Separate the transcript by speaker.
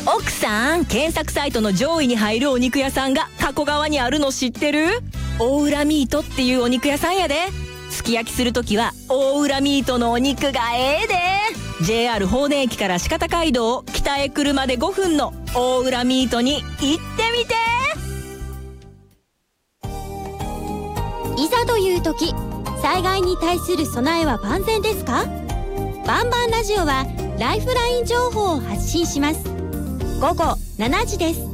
Speaker 1: 奥さん、検索サイトの上位に入るお肉屋さんが加古川にあるの知ってる？大浦ミートっていうお肉屋さんやで。すき焼きするときは大浦ミートのお肉がええで。 JR 法然駅から鹿田街道を北へ車で5分の大浦ミートに行ってみて。
Speaker 2: いざという時、災害に対する備えは万全ですか？バンバンラジオはライフライン情報を発信します。午後7時です。